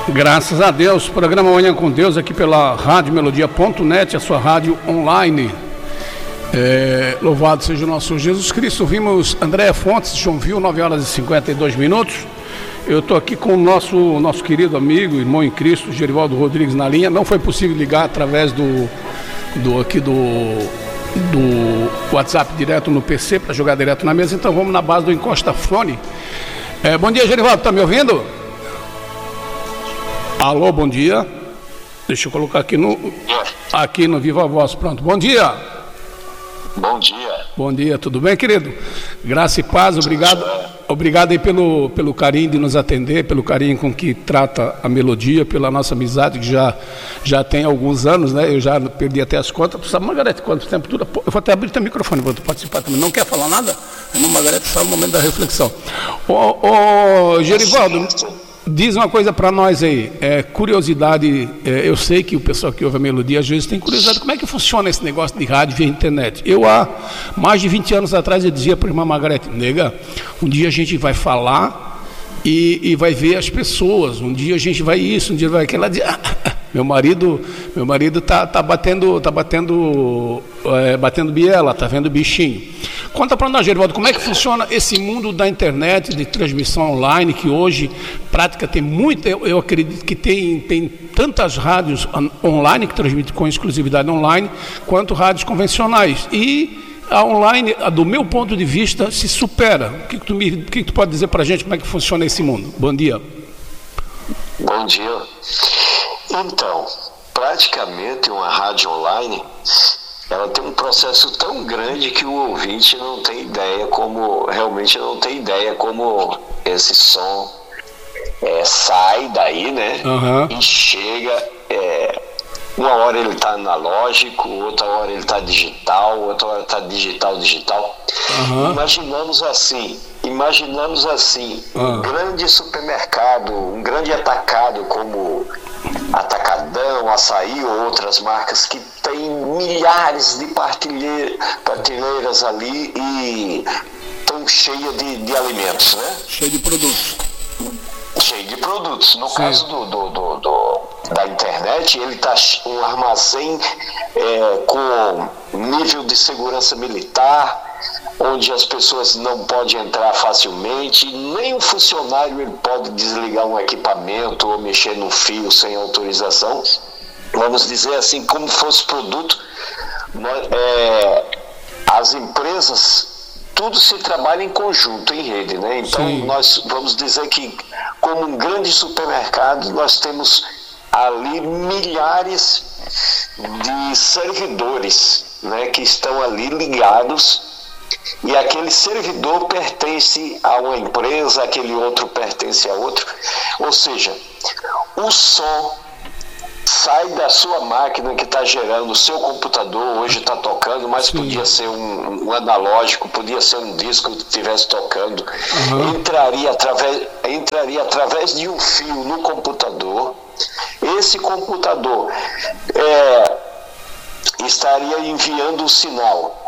Graças a Deus, programa Manhã com Deus aqui pela Rádio Melodia.net, a sua rádio online. Louvado seja o nosso Jesus Cristo. Ouvimos Andréa Fontes, Joinville, 9 horas e 52 minutos. Eu estou aqui com o nosso querido amigo, irmão em Cristo, Gerivaldo Rodrigues na linha. Não foi possível ligar através do WhatsApp direto no PC para jogar direto na mesa, então vamos na base do Encosta Fone. Bom dia, Gerivaldo, está me ouvindo? Alô, bom dia. Deixa eu colocar aqui no Viva Voz, pronto. Bom dia. Bom dia. Bom dia, tudo bem, querido? Graça e paz, obrigado aí pelo carinho de nos atender, pelo carinho com que trata a Melodia, pela nossa amizade que já tem alguns anos, né? Eu já perdi até as contas. Tu sabe, Margarete, quanto tempo dura? Eu vou até abrir teu microfone para tu participar também. Não quer falar nada? Irmã Margarete, só o momento da reflexão. Ô, Gerivaldo, diz uma coisa para nós aí, curiosidade, eu sei que o pessoal que ouve a Melodia às vezes tem curiosidade, como é que funciona esse negócio de rádio via internet? Eu há mais de 20 anos atrás eu dizia para a irmã Margarete, nega, um dia a gente vai falar e vai ver as pessoas, um dia a gente vai isso, um dia vai aquilo, ela diz, meu marido tá batendo biela, tá vendo bichinho. Conta para nós, Gerivaldo, como é que funciona esse mundo da internet, de transmissão online, que hoje prática tem muita, eu acredito que tem tantas rádios online que transmitem com exclusividade online, quanto rádios convencionais. E a online, do meu ponto de vista, se supera. O que tu pode dizer para a gente como é que funciona esse mundo? Bom dia. Bom dia. Então, praticamente uma rádio online, ela tem um processo tão grande que o ouvinte não tem ideia como esse som sai daí, né? Uhum. E chega, uma hora ele está analógico, outra hora ele está digital, outra hora está digital. Uhum. Imaginamos assim, um grande supermercado, um grande atacado como Atacadão, Açaí ou outras marcas que tem milhares de prateleiras ali e estão cheias de alimentos, né? Cheio de produtos. No Sim. caso da internet, ele está um armazém com nível de segurança militar, onde as pessoas não podem entrar facilmente, nem um funcionário ele pode desligar um equipamento ou mexer no fio sem autorização. Vamos dizer assim, como fosse produto, as empresas, tudo se trabalha em conjunto, em rede, né? Então, Sim. Nós vamos dizer que, como um grande supermercado, nós temos ali milhares de servidores, né, que estão ali ligados, e aquele servidor pertence a uma empresa, aquele outro pertence a outro. Ou seja, o som sai da sua máquina que está gerando, o seu computador hoje está tocando, mas Sim. Podia ser um analógico, podia ser um disco que estivesse tocando. Uhum. Entraria através de um fio no computador. Esse computador estaria enviando o sinal